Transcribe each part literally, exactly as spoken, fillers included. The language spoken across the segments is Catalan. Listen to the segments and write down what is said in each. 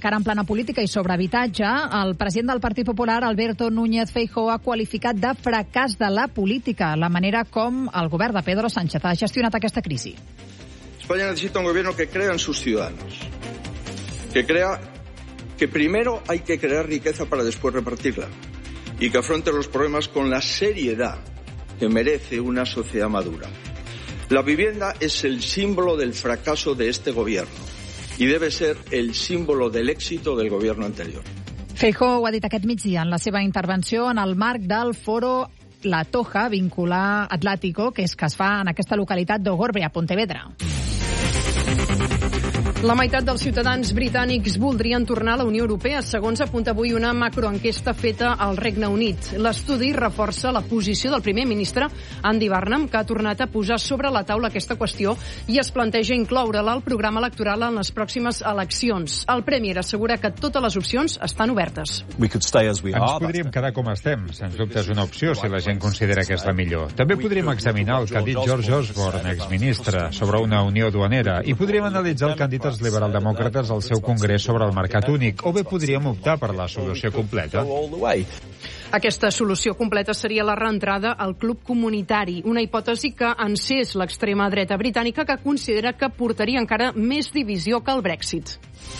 encara en plana política i sobre habitatge, el president del Partit Popular, Alberto Núñez Feijóo, ha qualificat de fracàs de la política la manera com el govern de Pedro Sánchez ha gestionat aquesta crisi. España necesita un gobierno que crea en sus ciudadanos, que crea que primero hay que crear riqueza para después repartirla y que afronte los problemas con la seriedad que merece una sociedad madura. La vivienda es el símbolo del fracaso de este gobierno y debe ser el símbolo del éxito del gobierno anterior. Feijóo ho ha dit aquest migdia en la seva intervenció en el marc del foro La Toja Vincular Atlántico, que és que es fa en aquesta localitat d'Ogorbre, a Pontevedra. La meitat dels ciutadans britànics voldrien tornar a la Unió Europea, segons apunta avui una macroenquesta feta al Regne Unit. L'estudi reforça la posició del primer ministre Andy Burnham, que ha tornat a posar sobre la taula aquesta qüestió i es planteja incloure-la al programa electoral en les pròximes eleccions. El Premier assegura que totes les opcions estan obertes. Ens podríem quedar com estem. Sens dubte és una opció si la gent considera que és la millor. També podríem examinar el que ha dit George Osborne, exministre, sobre una unió duanera, i podríem analitzar el candidat liberaldemòcrates al seu congrés sobre el mercat únic, o bé podríem optar per la solució completa. Aquesta solució completa seria la reentrada al club comunitari, una hipòtesi que encés l'extrema dreta britànica, que considera que portaria encara més divisió que el Brexit.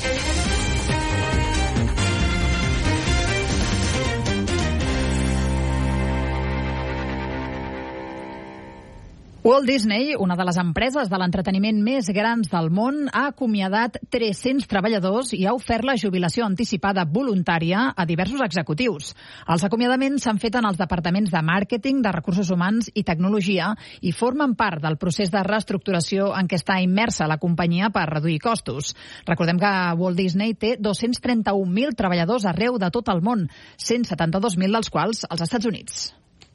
Walt Disney, una de les empreses de l'entreteniment més grans del món, ha acomiadat tres-cents treballadors i ha ofert la jubilació anticipada voluntària a diversos executius. Els acomiadaments s'han fet en els departaments de màrqueting, de recursos humans i tecnologia i formen part del procés de reestructuració en què està immersa la companyia per reduir costos. Recordem que Walt Disney té dos-cents trenta-un mil treballadors arreu de tot el món, cent setanta-dos mil dels quals als Estats Units.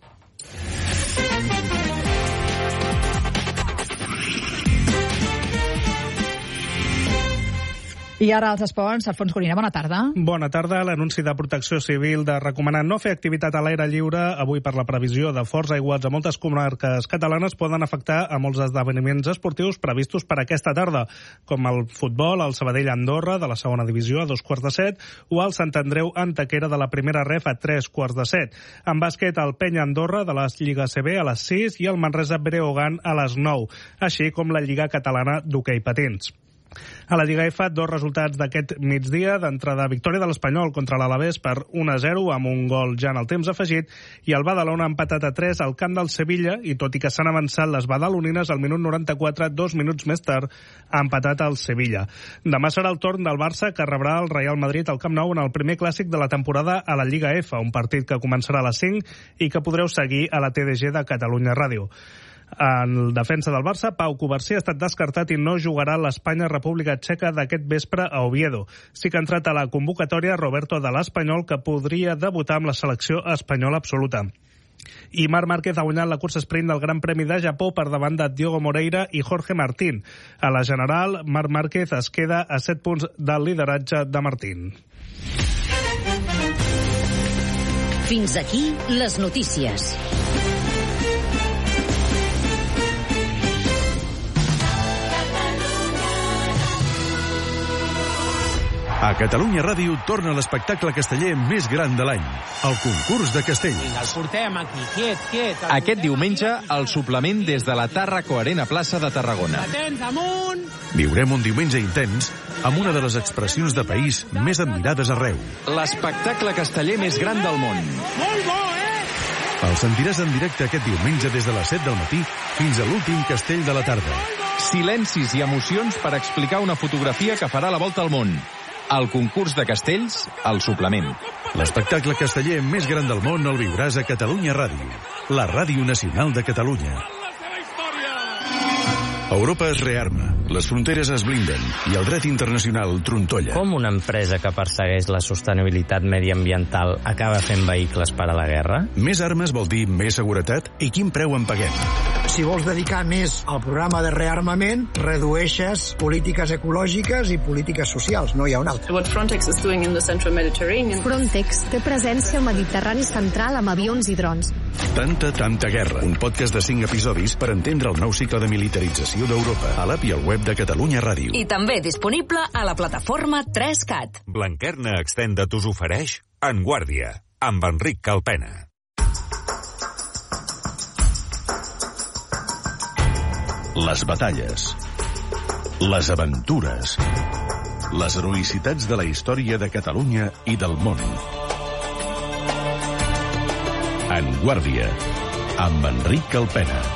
I ara als esports, Alfons Gorina, bona tarda. Bona tarda. L'anunci de Protecció Civil de recomanar no fer activitat a l'aire lliure avui per la previsió de forts aiguats a moltes comarques catalanes poden afectar a molts esdeveniments esportius previstos per aquesta tarda, com el futbol, el Sabadell-Andorra de la segona divisió a dos quarts de set o el Sant Andreu Antequera de la primera ref a tres quarts de set. En bàsquet, el Penya-Andorra de la Lliga C B a les sis i el Manresa-Breogán a les nou, així com la Lliga Catalana d'Hoquei Patins. A la Lliga F, dos resultats d'aquest migdia. D'entrada, victòria de l'Espanyol contra l'Alavés per un a zero, amb un gol ja en el temps afegit, i el Badalona ha empatat a tres al camp del Sevilla, i tot i que s'han avançat les badalonines, al minut noranta-quatre, dos minuts més tard, ha empatat al Sevilla. Demà serà el torn del Barça, que rebrà el Real Madrid al Camp Nou en el primer clàssic de la temporada a la Lliga F, un partit que començarà a les cinc i que podreu seguir a la T D G de Catalunya Ràdio. En defensa del Barça, Pau Covarsí ha estat descartat i no jugarà a l'Espanya-República Txeca d'aquest vespre a Oviedo. Sí que ha entrat a la convocatòria Roberto de l'Espanyol, que podria debutar amb la selecció espanyola absoluta. I Marc Márquez ha guanyat la cursa sprint del Gran Premi de Japó per davant de Diogo Moreira i Jorge Martín. A la general, Marc Márquez es queda a set punts del lideratge de Martín. Fins aquí les notícies. A Catalunya Ràdio torna l'espectacle casteller més gran de l'any, el concurs de castell. El portem aquí, quiet, quiet. Aquest diumenge, el suplement des de la Tàrraco Arena Plaça de Tarragona. Atents, amunt! Viurem un diumenge intens amb una de les expressions de país més admirades arreu. L'espectacle casteller més gran del món. Molt bo, eh? El sentiràs en directe aquest diumenge des de les set del matí fins a l'últim castell de la tarda. Silencis i emocions per explicar una fotografia que farà la volta al món. El concurs de castells, el suplement. L'espectacle casteller més gran del món el viuràs a Catalunya Ràdio, la ràdio nacional de Catalunya. Europa es rearma, les fronteres es blinden i el dret internacional trontolla. Com una empresa que persegueix la sostenibilitat mediambiental acaba fent vehicles per a la guerra? Més armes vol dir més seguretat? I quin preu en paguem? si vols dedicar més al programa de rearmament, redueixes polítiques ecològiques i polítiques socials, no hi ha un altre. What Frontex is doing in the Central Mediterranean. Frontex té presència al Mediterrani central amb avions i drons. Tanta, tanta guerra. Un podcast de cinc episodis per entendre el nou cicle de militarització d'Europa. A l'app i al web de Catalunya Ràdio. I també disponible a la plataforma tres cat. Blanquerna Extended us ofereix En Guàrdia, amb Enric Calpena. Les batalles, les aventures, les heroïcitats de la història de Catalunya i del món. En Guàrdia, amb Enric Calpena.